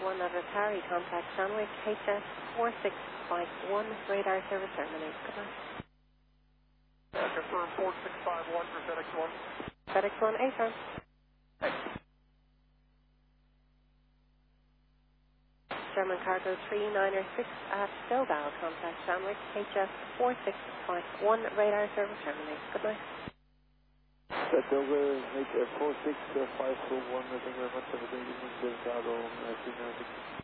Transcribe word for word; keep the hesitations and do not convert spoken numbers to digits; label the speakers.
Speaker 1: one at Atari, contact Sandwich, H S four six five one, radar service terminated. Good night.
Speaker 2: Yeah, confirm four six five one for FedEx one.
Speaker 1: FedEx one, A turn.
Speaker 2: Thanks.
Speaker 1: German cargo three nine six at Bilbao, contact Sandwich, H S four six five one, radar service terminated. Good night.
Speaker 3: That's over, H F four six five one, thank you very much, have a great evening, Bilbao, three nine six.